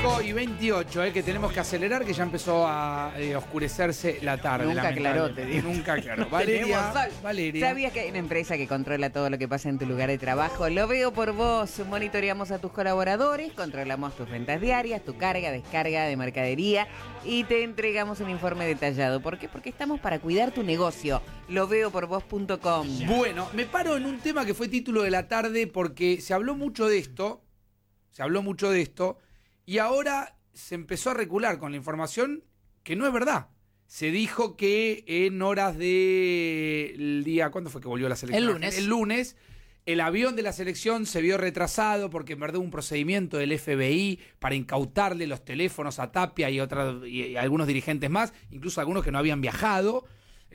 5:28, que tenemos que acelerar, que ya empezó a oscurecerse la tarde. Nunca aclaró, te digo. Nunca aclaró. Valeria. ¿Sabías que hay una empresa que controla todo lo que pasa en tu lugar de trabajo? Lo veo por vos. Monitoreamos a tus colaboradores, controlamos tus ventas diarias, tu carga, descarga de mercadería y te entregamos un informe detallado. ¿Por qué? Porque estamos para cuidar tu negocio. Loveoporvos.com. Bueno, me paro en un tema que fue título de la tarde porque se habló mucho de esto. Y ahora se empezó a recular con la información que no es verdad. Se dijo que en horas del día... ¿Cuándo fue que volvió la selección? El lunes. El avión de la selección se vio retrasado porque en verdad hubo un procedimiento del FBI para incautarle los teléfonos a Tapia y algunos dirigentes más, incluso algunos que no habían viajado.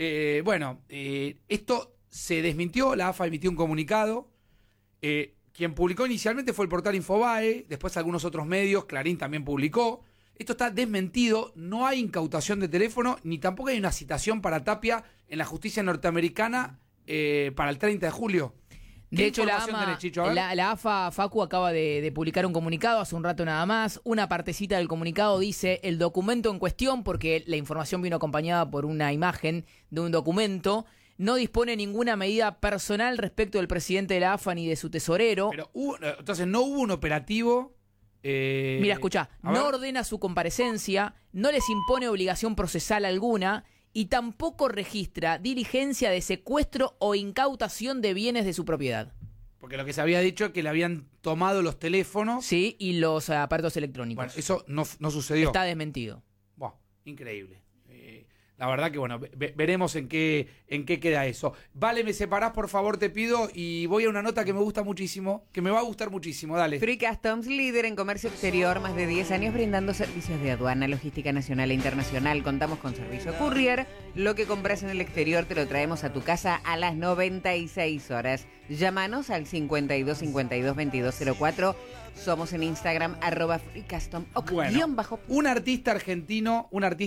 Esto se desmintió, la AFA emitió un comunicado. Quien publicó inicialmente fue el portal Infobae, después algunos otros medios, Clarín también publicó. Esto está desmentido, no hay incautación de teléfono, ni tampoco hay una citación para Tapia en la justicia norteamericana para el 30 de julio. De hecho, la AFA, Facu, acaba de publicar un comunicado hace un rato nada más. Una partecita del comunicado dice el documento en cuestión, porque la información vino acompañada por una imagen de un documento. No dispone ninguna medida personal respecto del presidente de la AFA ni de su tesorero. Pero entonces no hubo un operativo. Mira, escuchá, no ordena su comparecencia, no les impone obligación procesal alguna y tampoco registra diligencia de secuestro o incautación de bienes de su propiedad. Porque lo que se había dicho es que le habían tomado los teléfonos. Sí, y los aparatos electrónicos. Bueno, eso no sucedió. Está desmentido. Wow, increíble. La verdad que, veremos en qué queda eso. Vale, me separás, por favor, te pido, y voy a una nota que me gusta muchísimo, que me va a gustar muchísimo, dale. Free Customs, líder en comercio exterior, más de 10 años brindando servicios de aduana, logística nacional e internacional. Contamos con servicio courier. Lo que compras en el exterior te lo traemos a tu casa a las 96 horas. Llámanos al 52 52 22 04. Somos en Instagram, @freecustom. Un artista argentino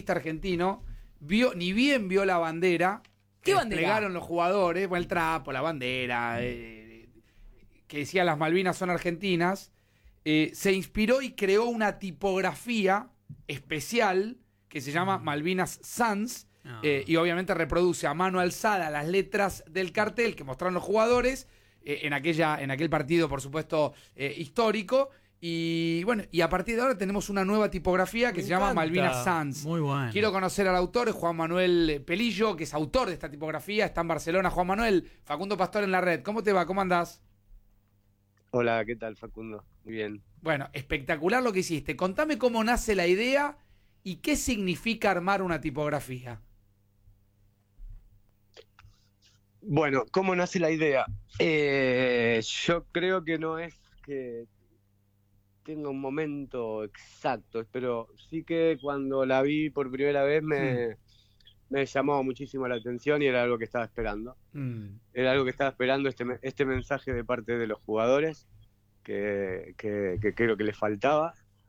ni bien vio la bandera. ¿Qué bandera? Desplegaron los jugadores, el trapo, la bandera, que decía las Malvinas son argentinas. Se inspiró y creó una tipografía especial que se llama Malvinas Sans. Y obviamente reproduce a mano alzada las letras del cartel que mostraron los jugadores en aquel partido, por supuesto, histórico. Y a partir de ahora tenemos una nueva tipografía que se llama Malvinas Sans. Muy bueno. Quiero conocer al autor, es Juan Manuel Pelillo, que es autor de esta tipografía, está en Barcelona. Juan Manuel, Facundo Pastor en la red. ¿Cómo te va? ¿Cómo andás? Hola, ¿qué tal, Facundo? Muy bien. Bueno, espectacular lo que hiciste. Contame cómo nace la idea y qué significa armar una tipografía. Bueno, ¿cómo nace la idea? Yo creo que no es que tenga un momento exacto, pero sí que cuando la vi por primera vez me llamó muchísimo la atención y era algo que estaba esperando. Era algo que estaba esperando, este mensaje de parte de los jugadores que creo que les faltaba.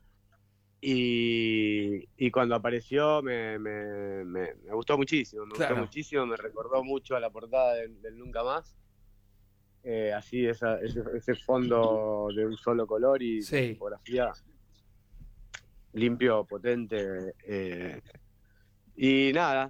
Y cuando apareció me gustó muchísimo, me recordó mucho a la portada del Nunca Más. Así ese fondo de un solo color y tipografía limpio, potente, y nada,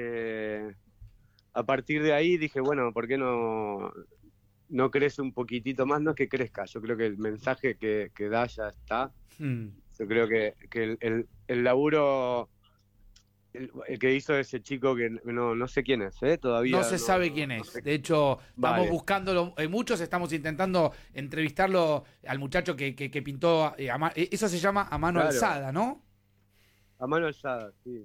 a partir de ahí dije, bueno, ¿por qué no crece un poquitito más? No es que crezca, yo creo que el mensaje que da ya está. Yo creo que el laburo, el que hizo ese chico que no sé quién es, todavía no se sabe quién es. De hecho, estamos buscándolo, muchos estamos intentando entrevistarlo al muchacho que pintó, eso se llama a mano alzada, ¿no? A mano alzada, sí.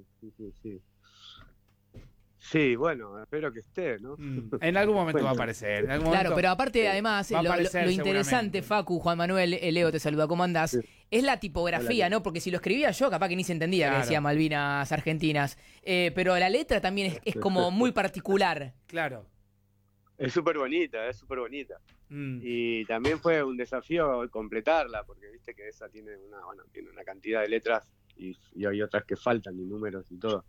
Sí, bueno, espero que esté, ¿no? En algún momento va a aparecer. Claro, pero aparte, además, lo interesante, Facu, Juan Manuel, Leo te saluda, ¿cómo andás? Sí. Es la tipografía, ¿no? Porque si lo escribía yo, capaz que ni se entendía que decía Malvinas Argentinas. Pero la letra también es como muy particular. Claro. Es súper bonita. Y también fue un desafío completarla, porque viste que esa tiene una cantidad de letras y hay otras que faltan, y números y todo.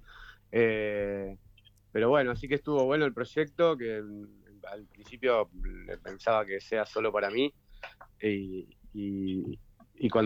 Pero bueno, sí que estuvo bueno el proyecto, que al principio pensaba que sea solo para mí, y cuando